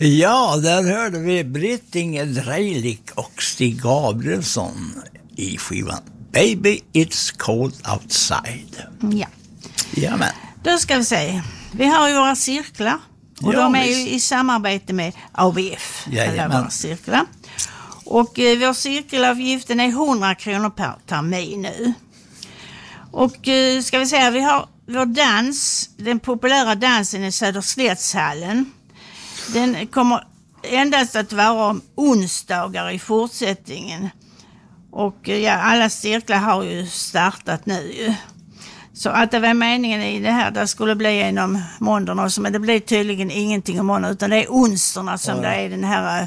Ja, där hörde vi Britt-Inger Dreilich och Stig Gabrielsson i skivan Baby It's Cold Outside. Ja. Jamen. Då ska vi se. Vi har ju våra cirklar. Och de är ju i samarbete med ABF. Alla våra cirklar. Och vår cirkelavgiften är 100 kronor per termin nu. Och ska vi säga, vi har vår dans, den populära dansen i Söderslättshallen. Den kommer endast att vara om onsdagar i fortsättningen. Och alla cirklar har ju startat nu ju. Så att det var meningen i det här, det skulle bli en om måndagen också, men det blir tydligen ingenting om måndagen, utan det är onsdagarna som det är den här...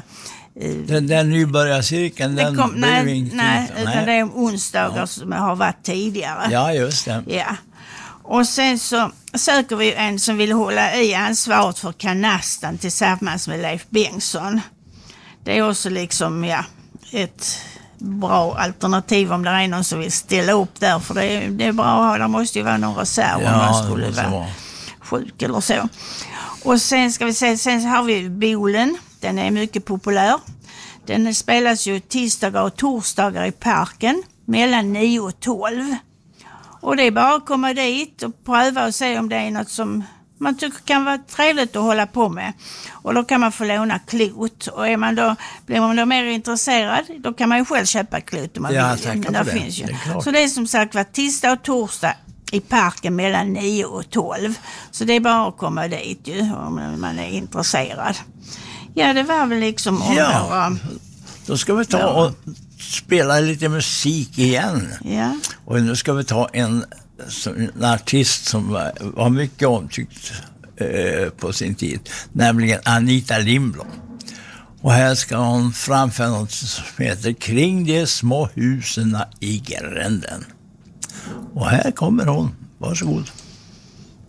Den nybörjarcirkeln, den blev inte... Nej, utan det är om onsdagar som har varit tidigare. Ja, just det. Ja. Och sen så söker vi en som vill hålla i ansvaret för kanastan tillsammans med Leif Bengtsson. Det är också liksom, ett bra alternativ om det är någon som vill ställa upp där, för det är bra att ha, det måste ju vara någon reserv om man skulle vara sjuk eller så. Och sen ska vi se, sen har vi Bolen, den är mycket populär. Den spelas ju tisdagar och torsdagar i parken mellan 9 och 12. Och det är bara att komma dit och pröva och se om det är något som man tycker kan vara trevligt att hålla på med. Och då kan man få låna klot. Och blir man då mer intresserad, då kan man ju själv köpa klot om man vill. Men det finns ju. Så det är som sagt var tisdag och torsdag i parken mellan 9 och 12. Så det är bara att komma dit ju om man är intresserad. Ja, det var väl liksom om några... Då ska vi ta och spela lite musik igen. Ja. Och nu ska vi ta en artist som var mycket omtyckt på sin tid, nämligen Anita Lindblom. Och här ska hon framföra något som heter Kring de små husen i gränden. Och här kommer hon. Varsågod.